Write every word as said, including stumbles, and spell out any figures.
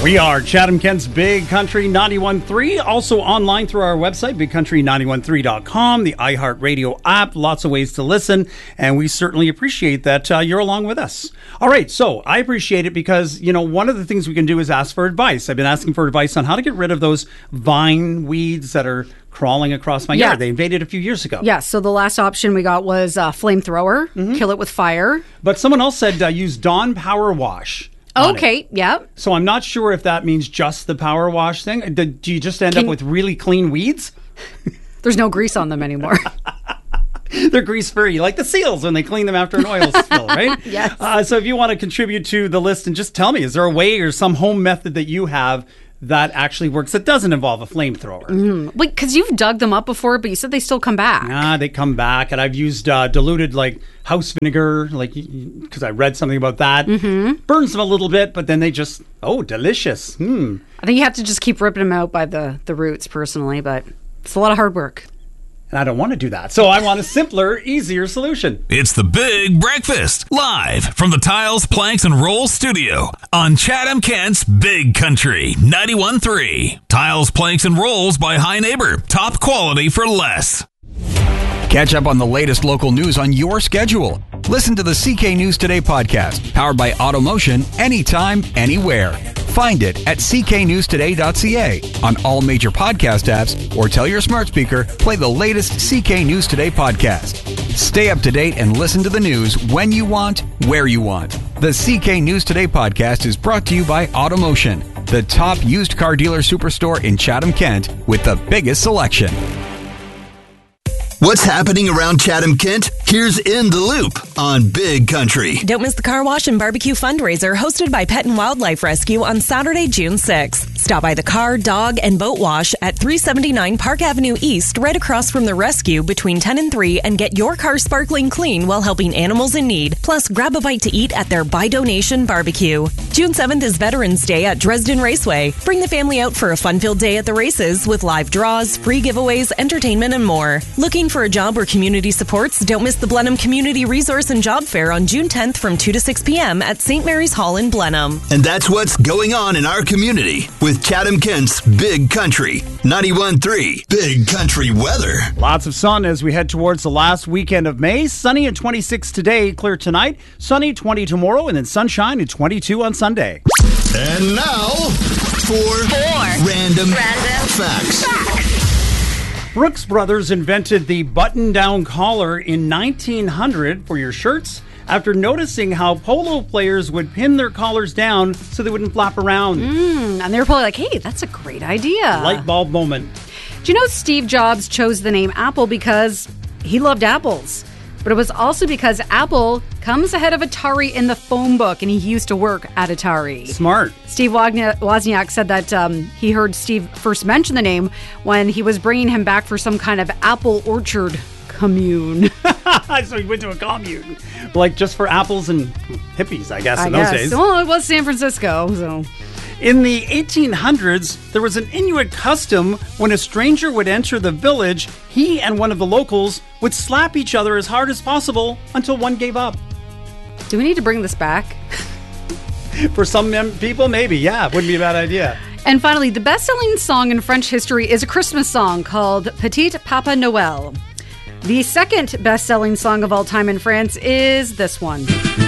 We are Chatham Kent's Big Country ninety-one point three. Also online through our website, big country nine one three dot com, the iHeartRadio app. Lots of ways to listen, and we certainly appreciate that uh, you're along with us. All right, so I appreciate it because, you know, one of the things we can do is ask for advice. I've been asking for advice on how to get rid of those vine weeds that are crawling across my Yeah. yard. They invaded a few years ago. Yeah, so the last option we got was uh, flamethrower, Mm-hmm. kill it with fire. But someone else said uh, use Dawn Power Wash. on Okay, it. yeah. So I'm not sure if that means just the power wash thing. Do, do you just end Can- up with really clean weeds? There's no grease on them anymore. They're grease-free, like the seals when they clean them after an oil spill, right? Yes. Uh, so if you want to contribute to the list and just tell me, is there a way or some home method that you have that actually works that doesn't involve a flamethrower? Mm. Wait, because you've dug them up before, but you said they still come back. Ah, they come back, and I've used uh, diluted like house vinegar, like because I read something about that. Mm-hmm. Burns them a little bit, but then they just oh, delicious. Hmm. I think you have to just keep ripping them out by the, the roots, personally, but it's a lot of hard work. And I don't want to do that, so I want a simpler, easier solution. It's the Big Breakfast, live from the Tiles, Planks, and Rolls studio on Chatham Kent's Big Country ninety-one point three. Tiles, Planks, and Rolls by High Neighbor. Top quality for less. Catch up on the latest local news on your schedule. Listen to the C K News Today podcast, powered by Automotion, anytime, anywhere. Find it at c k news today dot c a on all major podcast apps, or tell your smart speaker, play the latest C K News Today podcast. Stay up to date and listen to the news when you want, where you want. The C K News Today podcast is brought to you by Automotion, the top used car dealer superstore in Chatham, Kent, with the biggest selection. What's happening around Chatham, Kent? Here's In the Loop on Big Country. Don't miss the Car Wash and Barbecue fundraiser hosted by Pet and Wildlife Rescue on Saturday, June sixth. Stop by the car, dog, and boat wash at three seventy-nine Park Avenue East, right across from the rescue between ten and three, and get your car sparkling clean while helping animals in need. Plus, grab a bite to eat at their By Donation Barbecue. June seventh is Veterans Day at Dresden Raceway. Bring the family out for a fun-filled day at the races with live draws, free giveaways, entertainment, and more. Looking for a job or community supports? Don't miss the Blenheim Community Resource and Job Fair on June tenth from two to six p.m. at Saint Mary's Hall in Blenheim. And that's what's going on in our community with Chatham Kent's Big Country ninety-one point three. Big Country weather. Lots of sun as we head towards the last weekend of May. Sunny at twenty-six today, clear tonight. Sunny twenty tomorrow, and then sunshine at twenty-two on Sunday. And now for Four. random, Random facts. Brooks Brothers invented the button-down collar in nineteen hundred for your shirts after noticing how polo players would pin their collars down so they wouldn't flap around. Mm, and they were probably like, hey, that's a great idea. Light bulb moment. Do you know Steve Jobs chose the name Apple because he loved apples? But it was also because Apple comes ahead of Atari in the phone book, and he used to work at Atari. Smart. Steve Wozniak Wozniak said that um, he heard Steve first mention the name when he was bringing him back for some kind of apple orchard commune. So he went to a commune, like just for apples and hippies, I guess, I in guess. those days. Well, it was San Francisco, so... In the eighteen hundreds, there was an Inuit custom when a stranger would enter the village, he and one of the locals would slap each other as hard as possible until one gave up. Do we need to bring this back? For some mem- people, maybe, yeah, wouldn't be a bad idea. And finally, the best-selling song in French history is a Christmas song called Petit Papa Noël. The second best-selling song of all time in France is this one.